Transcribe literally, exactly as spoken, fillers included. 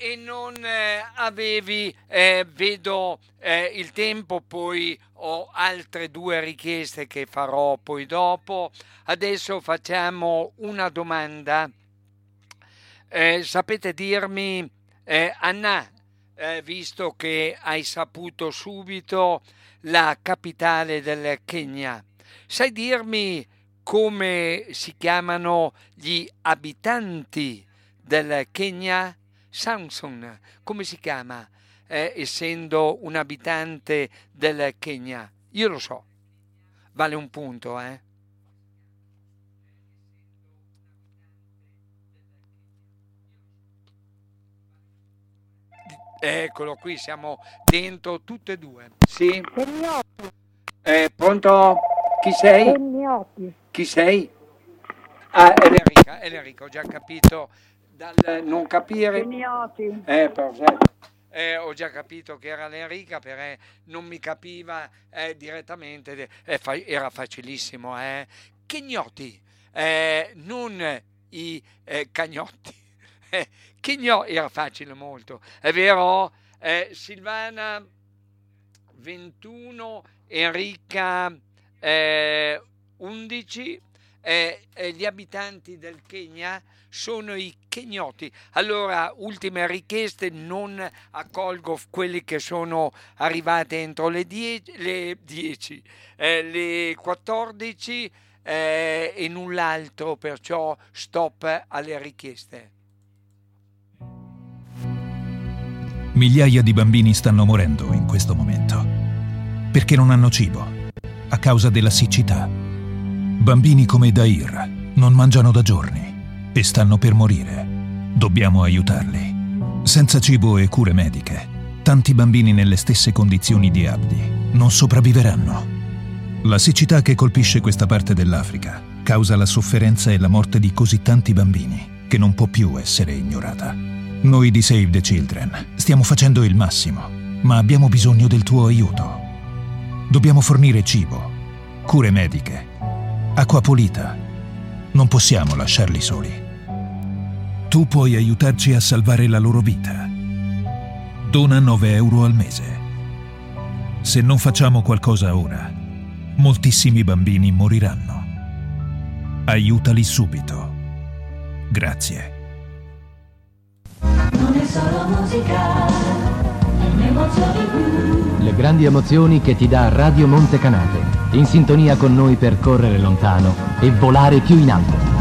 e non eh, avevi, eh, vedo eh, il tempo, poi ho altre due richieste che farò poi dopo. Adesso facciamo una domanda. Eh, sapete dirmi, eh, Anna, eh, visto che hai saputo subito la capitale del Kenya, sai dirmi come si chiamano gli abitanti del Kenya? Samson, come si chiama, eh, essendo un abitante del Kenya? Io lo so, vale un punto, eh? Eccolo qui, siamo dentro tutte e due. Sì? Penniotti. Eh, pronto? Chi sei? Penniotti. Chi sei? Ah, è l'Enrica, è l'Enrica, ho già capito dal non capire. Penniotti. Eh, perfetto. Eh, ho già capito che era l'Enrica perché non mi capiva eh, direttamente. Eh, fa- era facilissimo, eh. Chignotti, eh, non i eh, cagnotti. Eh, Chigno era facile molto, è vero? Eh, Silvana ventuno, Enrica eh, undici, eh, eh, gli abitanti del Kenya sono i kenyoti. Allora, ultime richieste, non accolgo quelli che sono arrivate entro le dieci, le, dieci, eh, le quattordici eh, e null'altro, perciò stop alle richieste. Migliaia di bambini stanno morendo in questo momento perché non hanno cibo a causa della siccità. Bambini come Dair non mangiano da giorni e stanno per morire. Dobbiamo aiutarli. Senza cibo e cure mediche, tanti bambini nelle stesse condizioni di Abdi non sopravviveranno. La siccità che colpisce questa parte dell'Africa causa la sofferenza e la morte di così tanti bambini che non può più essere ignorata. Noi di Save the Children stiamo facendo il massimo, ma abbiamo bisogno del tuo aiuto. Dobbiamo fornire cibo, cure mediche, acqua pulita. Non possiamo lasciarli soli. Tu puoi aiutarci a salvare la loro vita. Dona nove euro al mese. Se non facciamo qualcosa ora, moltissimi bambini moriranno. Aiutali subito. Grazie. Non è solo musica, è un'emozione blu. Le grandi emozioni che ti dà Radio Monte Canate, in sintonia con noi per correre lontano e volare più in alto.